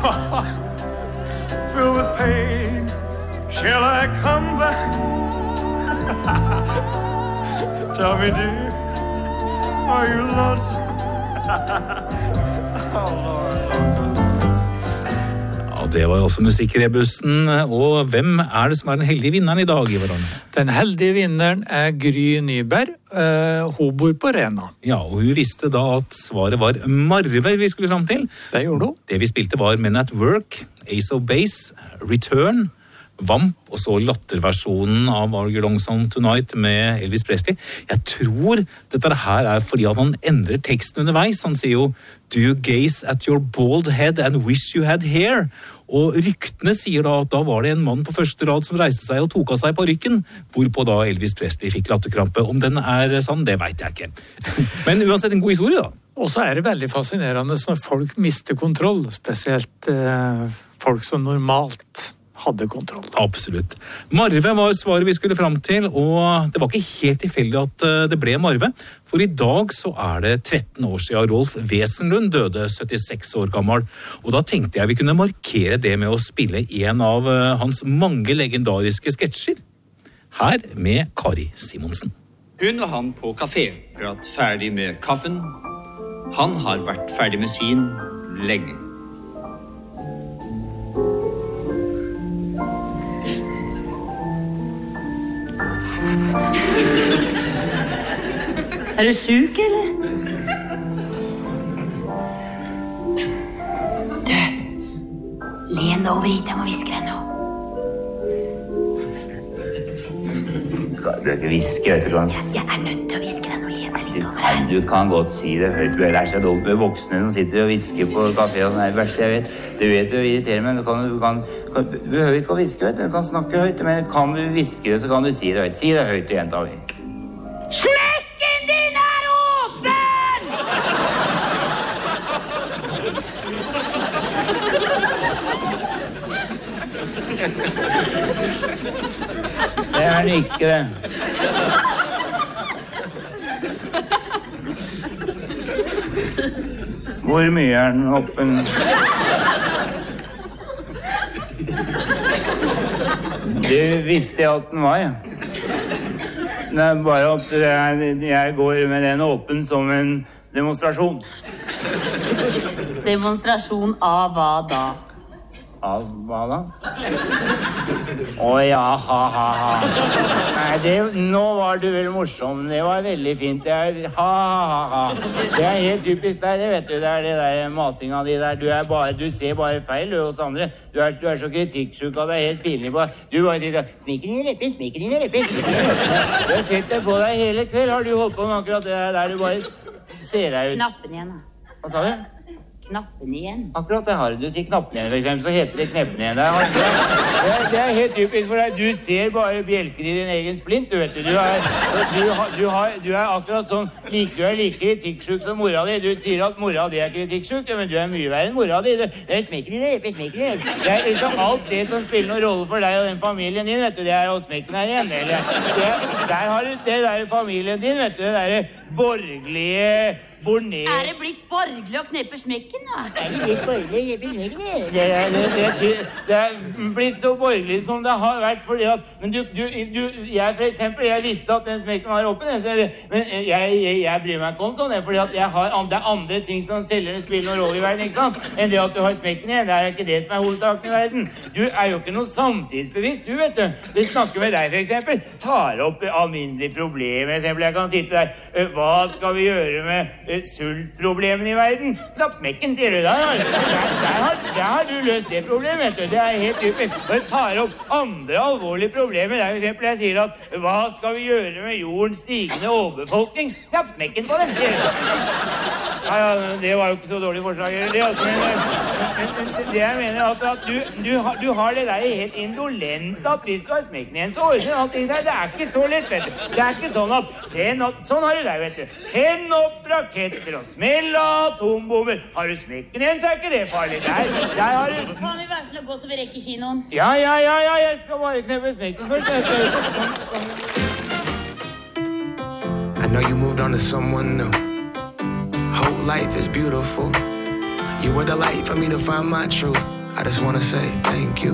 Filled with pain, shall I come back? Tell me, dear, are you lost? Oh, Lord, Lord. Ja, det var altså musikkrebussen, og hvem det som den heldige vinneren I dag, Ivar Arne? Den heldige vinneren Gry Nyberg, hun bor på Rena. Ja, og hun visste da at svaret var Marve vi skulle frem til. Det gjorde hun. Det vi spilte var Men at Work, Ace of Base, Return, Vamp, og så latterversjonen av Are You Lonesome Tonight med Elvis Presley. Jeg tror dette her fordi at han endrer teksten underveis. Han sier jo Do you gaze at your bald head and wish you had hair? Og ryktene sier da at da var det en mann på første rad som reiste seg og tok av seg parykken, hvorpå da Elvis Presley fikk latterkrampe. Om den sann, det vet jeg ikke. Men uansett en god historie da. Og så det veldig fascinerende når folk mister kontroll, spesielt folk som normalt hadde kontroll. Absolutt. Marve var svaret vi skulle frem til, og det var ikke helt tilfeldig at det ble Marve, for I dag så det 13 år siden Rolf Wesenlund døde 76 år gammel, og da tenkte jeg vi kunne markere det med å spille en av hans mange legendariske sketsjer. Her med Kari Simonsen. Hun og han på kafé, akkurat ferdig med kaffen. Han har vært ferdig med sin lenge. Du syk, eller? Du, len deg over hit, jeg må hviske deg nå. Du ikke hviske, vet du hva? Jeg nødt til å hviske deg nå, len deg litt over her. Du kan godt si det høyt. Det så dumt med voksne som sitter og hvisker på kafé, og det det verste jeg vet. Du vet det irriterer meg, men du behøver ikke å hviske, vet du. Du kan snakke høyt, men kan du hviske det, så kan du si det høyt. Si det høyt til jenta mi. Smekken din åpen! Det den ikke, det. Hvor mye den åpen? Du visste at den var, ja. Det bare at jeg går med den åpen som en demonstrasjon. Demonstrasjon av hva da? Av hva da? Ja, ha. Nei, nå var du vel morsom. Det var veldig fint. Ha. Det helt typisk deg, det vet du. Det det der masinga di der. Du ser bare feil, du hos andre. Du så kritikksjuk, og det helt pinlig på deg. Du bare sier, smikker dine lepper. Du har sett det på deg hele kveld. Har du holdt på med akkurat det der du bare ser deg ut? Knappen igjen, da. Hva sa du? Knappen igjen. Akkurat det har du. Sier knappen igjen, for eksempel, så heter det kneppen igjen. Det helt typisk for deg. Du ser bare bjelker I din egen splint, du vet du. Du akkurat sånn, du like kritikksjuk som mora di. Du sier at mora di kritikksjuk, men du mye verre enn mora di. Det smekker dine. Det liksom alt det som spiller noen rolle for deg og den familien din, vet du. Det å smekken her igjen. Der har du det der familien din, vet du. Det der borgerlige Borné. Det blitt borgerlig å kneppe smekken, da? Det blitt borgerlig å kneppe smekken? Det blitt så borgerlig som det har vært, fordi at men jeg for eksempel, jeg visste at den smekken var åpen, men jeg bryr meg ikke om sånn, fordi at det andre ting som spiller noen rolle I verden, ikke sant? Enn det at du har smekken igjen, det ikke det som hovedsaken I verden. Du jo ikke noe samtidsbevisst, du vet du. Du snakker med deg for eksempel, tar opp alminnelige problemer, for eksempel, jeg kan sitte der, hva skal vi gjøre med sultproblemene I verden? Knapp smekken, sier du da. Der har du løst det problemet, vet du. Det helt typisk. Og jeg tar opp andre alvorlige problemer. Det for eksempel, jeg sier at, hva skal vi gjøre med jordens stigende overbefolkning? Knapp smekken på dem, sier du. Ja, det var jo ikke så dårlig forslag. Det jeg mener altså at du har det der helt indolent at hvis du har smekken igjen, så ordner allting der. Det ikke så lett, vet du. Det ikke sånn at, sånn har du der, vet du. Send opp raketter og smell atombomber. Har du smekken igjen, så ikke det farlig. Der har du... Kan vi være sånn å gå så vi rekker kinoen? Ja, jeg skal bare kneppe smekken først. I know you moved on to someone new. Whole life is beautiful. You were the light for me to find my truth. I just wanna say thank you.